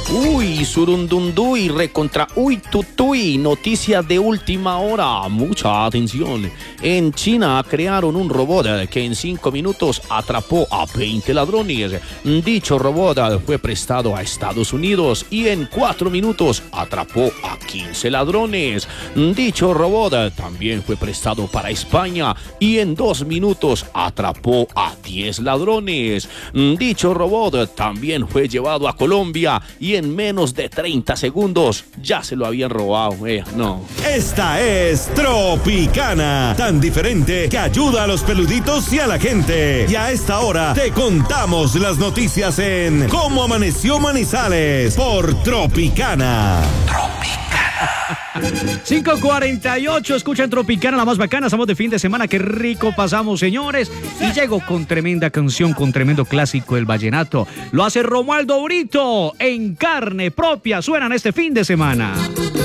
Uy, surundunduy, recontra uy, tutuy, noticia de última hora, mucha atención. En China crearon un robot que en 5 minutos atrapó a 20 ladrones. Dicho robot fue prestado a Estados Unidos y en 4 minutos atrapó a 15 ladrones. Dicho robot también fue prestado para España y en 2 minutos atrapó a 10 ladrones. Dicho robot también fue llevado a Colombia y en menos de 30 segundos ya se lo habían robado. No. Esta es Tropicana, tan diferente que ayuda a los peluditos y a la gente. Y a esta hora te contamos las noticias en Cómo Amaneció Manizales por Tropicana. 5:48, escuchan Tropicana, la más bacana. Estamos de fin de semana, qué rico pasamos, señores. Y llego con tremenda canción, con tremendo clásico del vallenato. Lo hace Romualdo Brito en carne propia. Suenan este fin de semana.